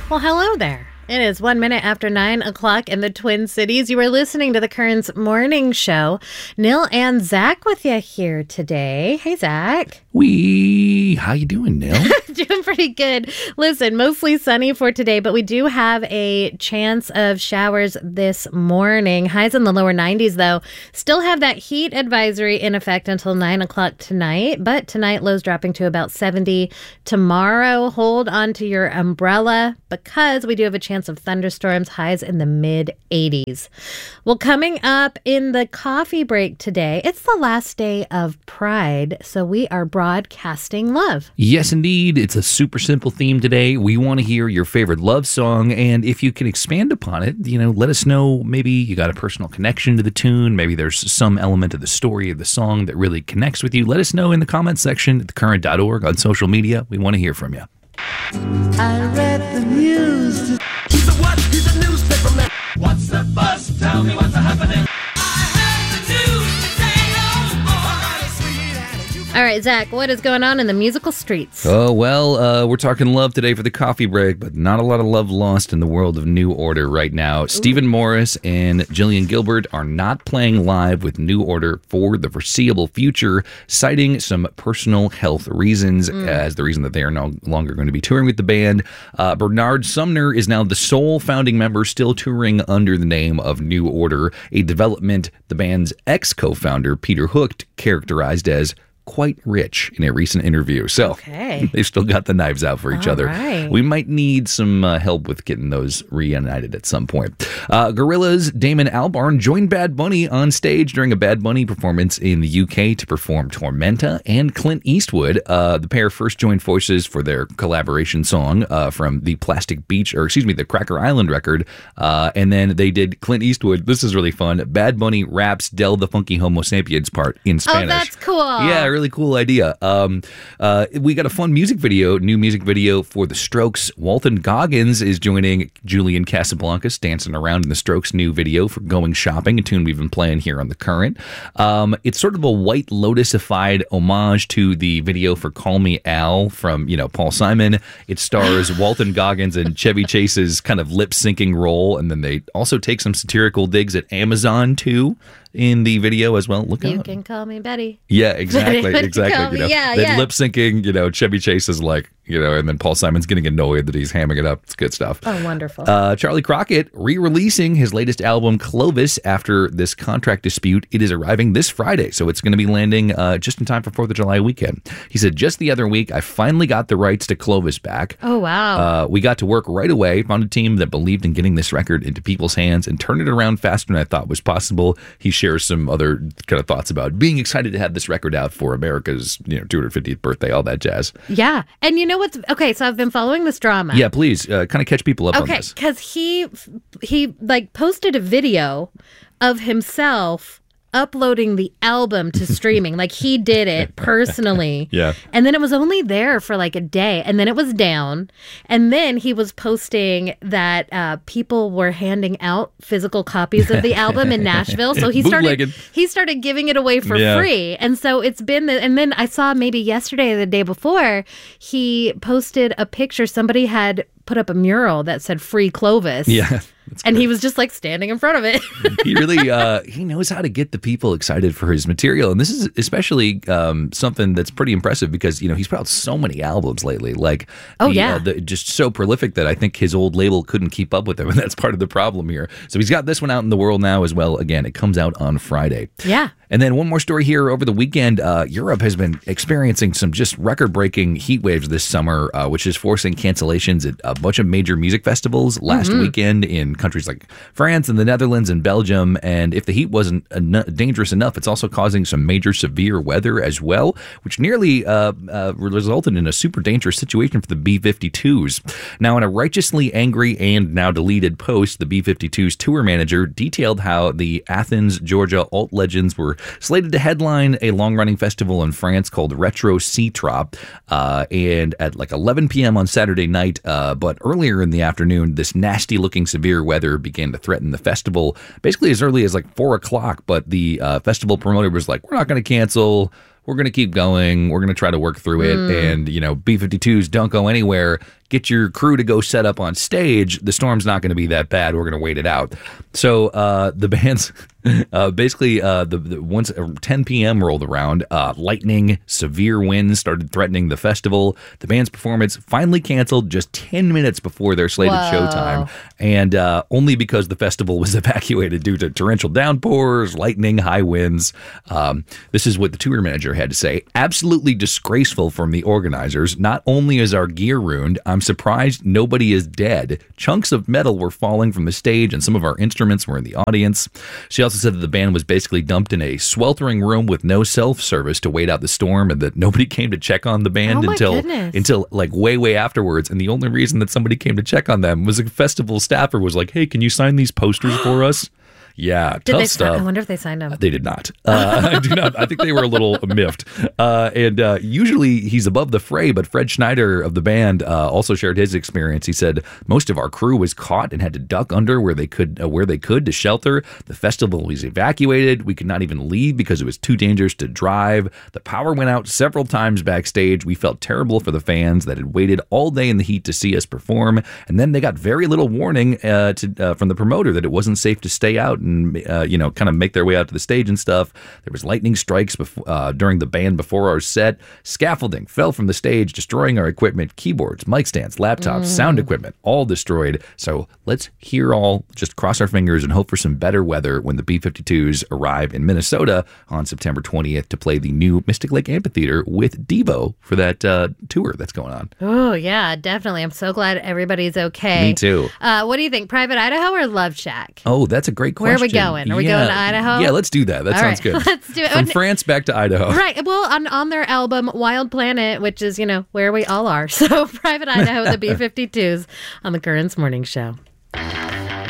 Well, hello there. It is 1 minute after 9 o'clock in the Twin Cities. You are listening to the Kearns Morning Show. Neil and Zach with you here today. Hey, Zach. How you doing, Neil? Doing pretty good. Listen, mostly sunny for today, but we do have a chance of showers this morning. Highs in the lower 90s, though. Still have that heat advisory in effect until 9 o'clock tonight, but tonight lows dropping to about 70. Tomorrow, hold on to your umbrella because we do have a chance of thunderstorms, highs in the mid-80s. Well, coming up in the coffee break today, it's the last day of Pride, so we are broadcasting love. Yes, indeed. It's a super simple theme today. We want to hear your favorite love song, and if you can expand upon it, let us know. Maybe you got a personal connection to the tune. Maybe there's some element of the story of the song that really connects with you. Let us know in the comments section at thecurrent.org on social media. We want to hear from you. I read the news. He's a what? He's a newspaper man. What's the buzz? Tell me what's happening. All right, Zach, what is going on in the musical streets? Oh, well, we're talking love today for the coffee break, but not a lot of love lost in the world of New Order right now. Stephen Morris and Jillian Gilbert are not playing live with New Order for the foreseeable future, citing some personal health reasons as the reason that they are no longer going to be touring with the band. Bernard Sumner is now the sole founding member still touring under the name of New Order, a development the band's ex-co-founder, Peter Hook, characterized as quite rich in a recent interview. So they've still got the knives out for each other. Right. We might need some help with getting those reunited at some point. Gorillaz' Damon Albarn joined Bad Bunny on stage during a Bad Bunny performance in the UK to perform Tormenta and Clint Eastwood. The pair first joined forces for their collaboration song from the the Cracker Island record. And then they did Clint Eastwood. This is really fun. Bad Bunny raps Del the Funky Homo Sapiens part in Spanish. Oh, that's cool. Yeah, really cool idea. We got a fun new music video for The Strokes. Walton Goggins is joining Julian Casablancas dancing around in The Strokes' new video for Going Shopping, a tune we've been playing here on The Current. It's sort of a White Lotus-ified homage to the video for Call Me Al from, Paul Simon. It stars Walton Goggins and Chevy Chase's kind of lip-syncing role, and then they also take some satirical digs at Amazon, too, in the video as well. Look out. You can call me Betty. Yeah, exactly. Call me, lip syncing, Chevy Chase is like, and then Paul Simon's getting annoyed that he's hamming it up. It's good stuff. Oh, wonderful. Charlie Crockett re-releasing his latest album, Clovis, after this contract dispute. It is arriving this Friday, so it's going to be landing just in time for 4th of July weekend. He said, just the other week, I finally got the rights to Clovis back. Oh, wow. We got to work right away, found a team that believed in getting this record into people's hands and turned it around faster than I thought was possible. He shares some other kind of thoughts about being excited to have this record out for America's 250th birthday, all that jazz. Yeah. And you know what's okay, so I've been following this drama. Yeah, please kind of catch people up on this. Okay, because he posted a video of himself uploading the album to streaming. Like, he did it personally. Yeah. And then it was only there for like a day, and then it was down. And then he was posting that people were handing out physical copies of the album in Nashville. So he started giving it away for free. And so it's been and then I saw maybe yesterday or the day before, he posted a picture. Somebody had put up a mural that said "Free Clovis." Yeah. And he was just like standing in front of it. He really, he knows how to get the people excited for his material. And this is especially something that's pretty impressive because, he's put out so many albums lately. Like, just so prolific that I think his old label couldn't keep up with him. And that's part of the problem here. So he's got this one out in the world now as well. Again, it comes out on Friday. Yeah. And then one more story here. Over the weekend, Europe has been experiencing some just record-breaking heat waves this summer, which is forcing cancellations at a bunch of major music festivals last weekend in countries like France and the Netherlands and Belgium. And if the heat wasn't dangerous enough, it's also causing some major severe weather as well, which nearly resulted in a super dangerous situation for the B-52s. Now, in a righteously angry and now deleted post, the B-52s tour manager detailed how the Athens, Georgia alt legends were slated to headline a long-running festival in France called Retro C-Trop, and at like 11 p.m. on Saturday night, but earlier in the afternoon, this nasty-looking severe weather began to threaten the festival, basically as early as like 4 o'clock, but the festival promoter was like, we're not going to cancel, we're going to keep going, we're going to try to work through it, and, B-52s don't go anywhere, get your crew to go set up on stage, the storm's not going to be that bad. We're going to wait it out. So the band's basically once 10 p.m. rolled around, lightning, severe winds started threatening the festival. The band's performance finally canceled just 10 minutes before their slated showtime, and only because the festival was evacuated due to torrential downpours, lightning, high winds. This is what the tour manager had to say. Absolutely disgraceful from the organizers. Not only is our gear ruined, I'm surprised nobody is dead. Chunks of metal were falling from the stage and some of our instruments were in the audience. She also said that the band was basically dumped in a sweltering room with no self-service to wait out the storm, and that nobody came to check on the band until like way afterwards. And the only reason that somebody came to check on them was a festival staffer was like, hey, can you sign these posters for us? Yeah, tough stuff. I wonder if they signed them. They did not. I do not. I think they were a little miffed. And usually he's above the fray, but Fred Schneider of the band also shared his experience. He said most of our crew was caught and had to duck under where they could to shelter. The festival was evacuated. We could not even leave because it was too dangerous to drive. The power went out several times backstage. We felt terrible for the fans that had waited all day in the heat to see us perform, and then they got very little warning from the promoter that it wasn't safe to stay out and kind of make their way out to the stage and stuff. There was lightning strikes during the band before our set. Scaffolding fell from the stage, destroying our equipment, keyboards, mic stands, laptops, sound equipment, all destroyed. So let's just cross our fingers and hope for some better weather when the B-52s arrive in Minnesota on September 20th to play the new Mystic Lake Amphitheater with Devo for that tour that's going on. Oh, yeah, definitely. I'm so glad everybody's okay. Me too. What do you think, Private Idaho or Love Shack? Oh, that's a great question. Where are we going? Are we going to Idaho? Yeah, let's do that. That sounds good. Let's do it. From France back to Idaho. Right. Well, on their album Wild Planet, which is, where we all are. So Private Idaho, the B-52s on the Currents Morning Show.